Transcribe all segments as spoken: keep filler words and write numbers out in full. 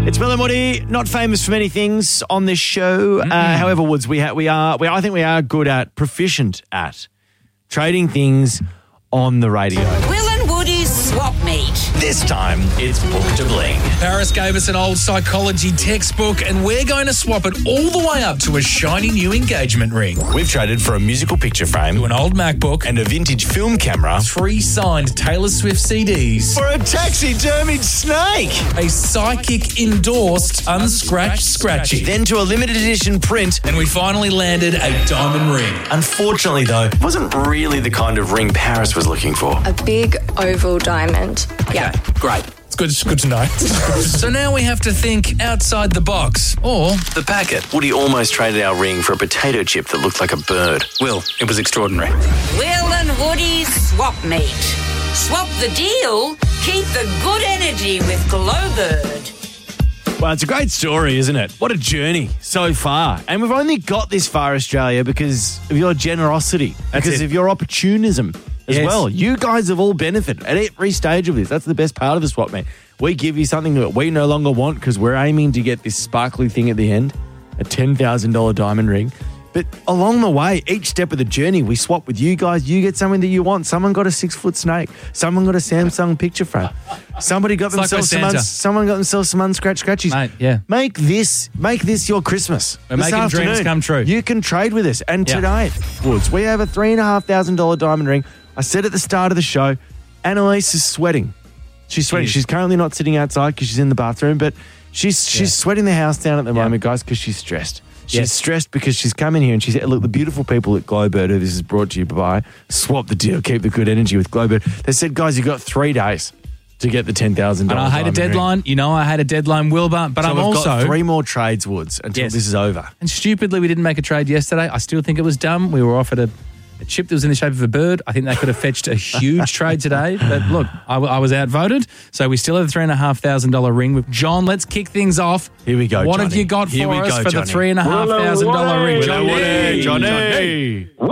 It's Will and Woody, not famous for many things on this show. Mm-hmm. Uh, however, Woods, we, ha- we are, we, I think we are good at, proficient at trading things on the radio. Will and Woody's Swap Meet. This time, it's Book to Bling. Paris gave us an old psychology textbook and we're going to swap it all the way up to a shiny new engagement ring. We've traded for a musical picture frame, To an old MacBook and a vintage film camera, three signed Taylor Swift C Ds, for a taxidermied snake, a psychic endorsed unscratched scratchy. then to a limited edition print. And we finally landed a diamond ring. Unfortunately, though, it wasn't really the kind of ring Paris was looking for. A big oval diamond. Yeah. Great. It's good, it's good to know. So now we have to think outside the box. Or The packet. Woody almost traded our ring for a potato chip that looked like a bird. Will, it was extraordinary. Will and Woody's Swap Meet. Swap the deal, keep the good energy with Glowbird. Well, it's a great story, isn't it? What a journey so far. And we've only got this far, Australia, because of your generosity, That's because it. of your opportunism as Yes. well. You guys have all benefited at every stage of this. That's the best part of the swap meet. We give you something that we no longer want because we're aiming to get this sparkly thing at the end, a ten thousand dollars diamond ring. But along the way, each step of the journey, we swap with you guys. You get something that you want. Someone got a six-foot snake. Someone got a Samsung picture frame. Somebody got like themselves with some. Santa. Uns- someone got themselves some unscratched scratchies. Mate, yeah. Make this, make this your Christmas. We're this making dreams afternoon. come true. You can trade with us. And Yeah. today, Woods, we have a three and a half thousand dollar diamond ring. I said at the start of the show, Annalise is sweating. She's sweating. She is. She's currently not sitting outside because she's in the bathroom, but she's she's Yeah. sweating the house down at the Yeah. moment, guys, because she's stressed. She's Yes. stressed because she's come in here and she's look, the beautiful people at Glowbird, who this is brought to you by, swap the deal, keep the good energy with Glowbird. They said, guys, you've got three days to get the ten thousand and dollars. I hate a deadline. You know I hate a deadline, Wilbur. But So I'm we've also got three more trades, Woods, until Yes. this is over. And stupidly, we didn't make a trade yesterday. I still think it was dumb. We were offered a, a chip that was in the shape of a bird. I think they could have fetched a huge trade today. But look, I, w- I was outvoted. So we still have a three and a half thousand dollar ring with John. Let's kick things off. Here we go, What have Johnny. you got Here for we us go, for Johnny. the three and a half thousand dollar ring? Johnny, Johnny. Woo!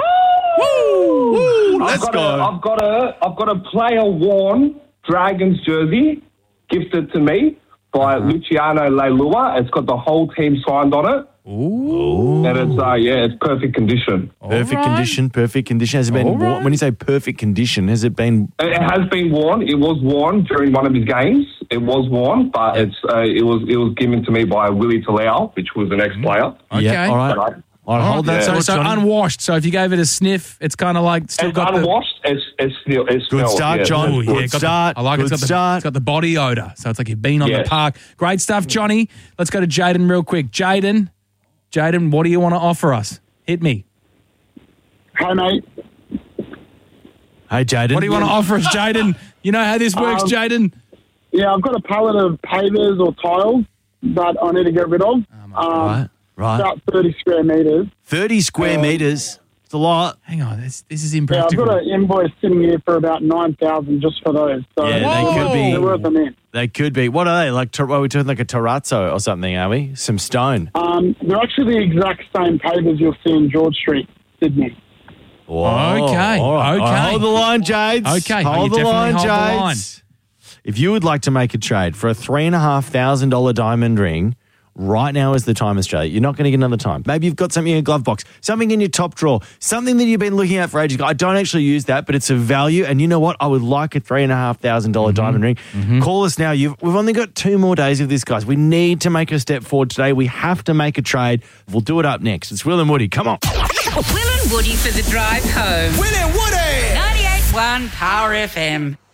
Woo, I've let's got go. A, I've got a I've got a player worn Dragons jersey gifted to me by Uh-huh. Luciano Leilua. It's got the whole team signed on it. Ooh. And it's uh yeah, it's perfect condition. Perfect All right. condition, perfect condition. Has it been All worn? right. When you say perfect condition, has it been? It it has been worn. It was worn during one of his games. It was worn, but it's uh, it was it was given to me by Willie Talau, which was an ex-player. Okay. Yeah, all right. But I- All right, hold that Yeah. So, thought, so Johnny. unwashed. So if you gave it a sniff, it's kind of like still It's got the. unwashed. It's it's still it's Good start, John. Oh, Good yeah, got the- start. I like it. Good It's got, the, start. it's got the body odor. So it's like you've been on the Yes. park. Great stuff, Johnny. Let's go to Jaden real quick. Jaden, Jaden, what do you want to offer us? Hit me. Hey, mate. Hey, Jaden. What do you want to offer us, Jaden? You know how this works, Um, Jaden? Yeah, I've got a pallet of pavers or tiles that I need to get rid of. Um, Right, right. About thirty square metres. thirty square Um, metres. It's a lot. Hang on, this, this is Yeah, I've impractical. got an invoice sitting here for about nine thousand just for those. So Yeah, they could be. they're worth a mint. They could be. What are they? Like, ter- are we talking like a terrazzo or something, are we? Some stone. Um, they're actually the exact same pavers you'll see in George Street, Sydney. Whoa. Okay, All right. okay. All right, hold the line, Jades. Okay, oh, Hold you the definitely line, hold the Jades. If you would like to make a trade for a three and a half thousand dollar diamond ring, right now is the time, Australia. You're not going to get another time. Maybe you've got something in your glove box, something in your top drawer, something that you've been looking at for ages. I don't actually use that, but it's of value. And you know what? I would like a three and a half thousand dollar diamond ring. Call us now. You've, we've only got two more days of this, guys. We need to make a step forward today. We have to make a trade. We'll do it up next. It's Will and Woody. Come on. Will and Woody for the drive home. Will and Woody! ninety-eight point one Power F M.